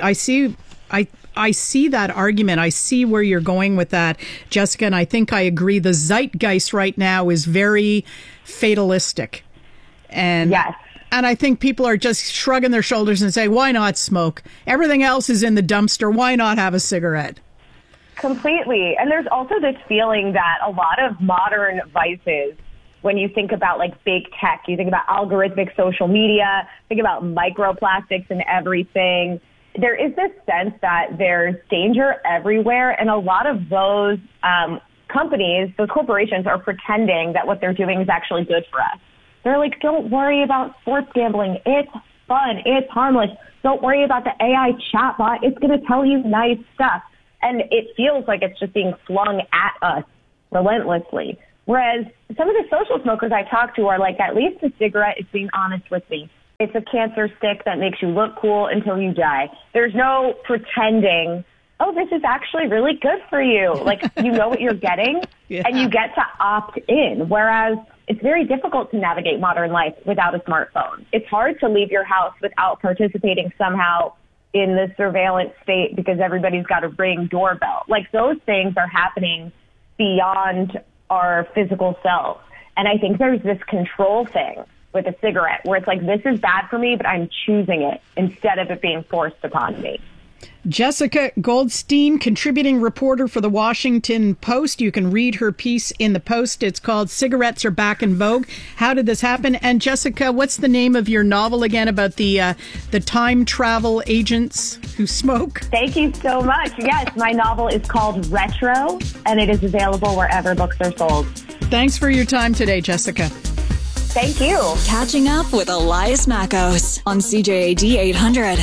that argument. I see where you're going with that, Jessica, and I think I agree. The zeitgeist right now is very fatalistic. And yes. And I think people are just shrugging their shoulders and say, why not smoke? Everything else is in the dumpster. Why not have a cigarette?
Completely. And there's also this feeling that a lot of modern vices, when you think about like big tech, you think about algorithmic social media, think about microplastics and everything. There is this sense that there's danger everywhere. And a lot of those companies, those corporations are pretending that what they're doing is actually good for us. They're like, don't worry about sports gambling. It's fun. It's harmless. Don't worry about the AI chatbot. It's going to tell you nice stuff. And it feels like it's just being flung at us relentlessly. Whereas some of the social smokers I talk to are like, at least the cigarette is being honest with me. It's a cancer stick that makes you look cool until you die. There's no pretending, oh, this is actually really good for you. Like, you know what you're getting, and you get to opt in. Whereas it's very difficult to navigate modern life without a smartphone. It's hard to leave your house without participating somehow in the surveillance state because everybody's got a Ring doorbell. Like, those things are happening beyond our physical selves. And I think there's this control thing with a cigarette where it's like, this is bad for me, but I'm choosing it instead of it being forced upon me.
Jessica Goldstein, contributing reporter for the Washington Post. You can read her piece in the Post. It's called Cigarettes Are Back in Vogue. How did this happen? And Jessica, what's the name of your novel again about the time travel agents who smoke?
Thank you so much. Yes, my novel is called Retro, and it is available wherever books are sold.
Thanks for your time today, Jessica.
Thank you.
Catching up with Elias Makos on CJAD 800.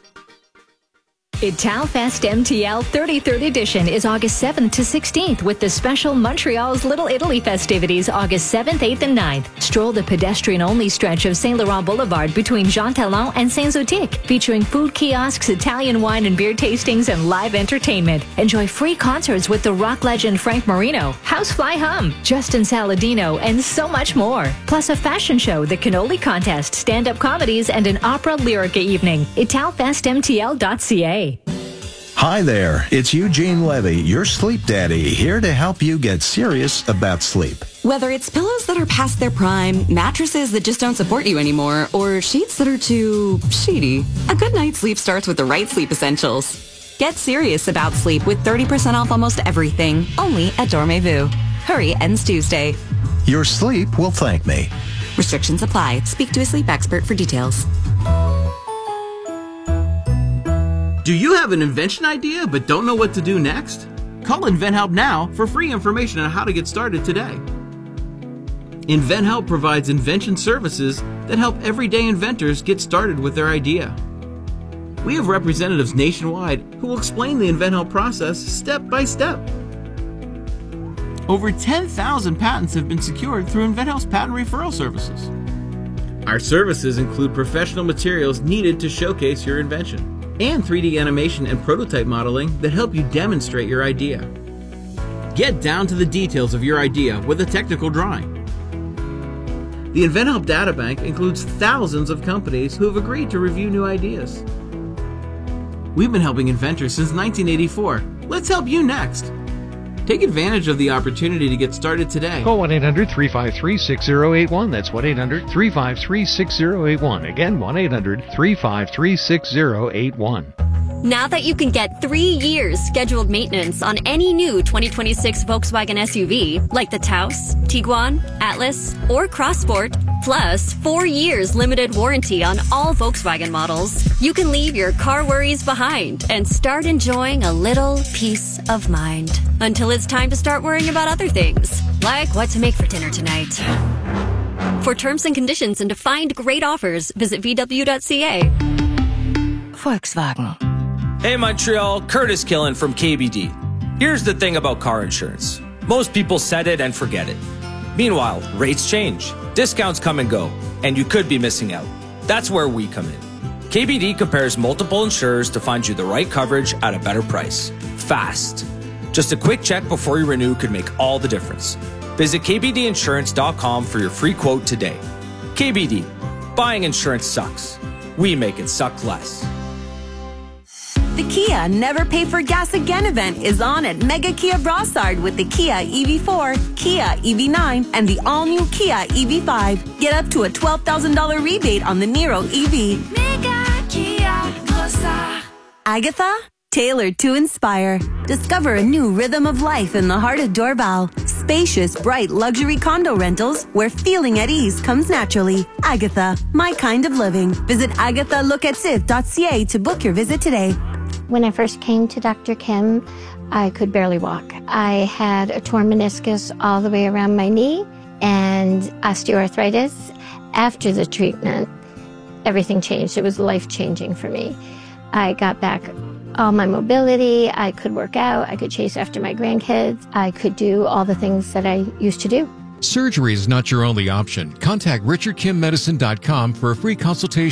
Italfest MTL 33rd edition is August 7th to 16th with the special Montreal's Little Italy festivities August 7th, 8th, and 9th. Stroll the pedestrian-only stretch of Saint Laurent Boulevard between Jean Talon and Saint-Zotique, featuring food kiosks, Italian wine and beer tastings, and live entertainment. Enjoy free concerts with the rock legend Frank Marino, Housefly Hum, Justin Saladino, and so much more. Plus a fashion show, the Cannoli Contest, stand-up comedies, and an opera lyrica evening. Italfestmtl.ca.
Hi there, it's Eugene Levy, your sleep daddy, here to help you get serious about sleep.
Whether it's pillows that are past their prime, mattresses that just don't support you anymore, or sheets that are too sheety, a good night's sleep starts with the right sleep essentials. Get serious about sleep with 30% off almost everything, only at Dormez-vous. Hurry, ends Tuesday.
Your sleep will thank me.
Restrictions apply. Speak to a sleep expert for details.
Do you have an invention idea but don't know what to do next? Call InventHelp now for free information on how to get started today. InventHelp provides invention services that help everyday inventors get started with their idea. We have representatives nationwide who will explain the InventHelp process step by step. Over 10,000 patents have been secured through InventHelp's patent referral services. Our services include professional materials needed to showcase your invention, and 3D animation and prototype modeling that help you demonstrate your idea. Get down to the details of your idea with a technical drawing. The InventHelp Databank includes thousands of companies who have agreed to review new ideas. We've been helping inventors since 1984. Let's help you next. Take advantage of the opportunity to get started today.
Call 1-800-353-6081. That's 1-800-353-6081. Again, 1-800-353-6081.
Now that you can get 3 years scheduled maintenance on any new 2026 Volkswagen SUV, like the Taos, Tiguan, Atlas, or Crossport, plus 4 years limited warranty on all Volkswagen models, you can leave your car worries behind and start enjoying a little peace of mind. Until it's time to start worrying about other things, like what to make for dinner tonight. For terms and conditions and to find great offers, visit VW.ca.
Volkswagen.
Hey Montreal, Curtis Killen from KBD. Here's the thing about car insurance. Most people set it and forget it. Meanwhile, rates change, discounts come and go, and you could be missing out. That's where we come in. KBD compares multiple insurers to find you the right coverage at a better price. Fast. Just a quick check before you renew could make all the difference. Visit kbdinsurance.com for your free quote today. KBD. Buying insurance sucks. We make it suck less.
The Kia Never Pay for Gas Again event is on at Mega Kia Brossard with the Kia EV4, Kia EV9, and the all-new Kia EV5. Get up to a $12,000 rebate on the Niro EV.
Mega Kia Brossard.
Agatha, tailored to inspire. Discover a new rhythm of life in the heart of Dorval. Spacious, bright luxury condo rentals where feeling at ease comes naturally. Agatha, my kind of living. Visit agathalocattif.ca to book your visit today.
When I first came to Dr. Kim, I could barely walk. I had a torn meniscus all the way around my knee and osteoarthritis. After the treatment, everything changed. It was life-changing for me. I got back all my mobility. I could work out. I could chase after my grandkids. I could do all the things that I used to do.
Surgery is not your only option. Contact RichardKimMedicine.com for a free consultation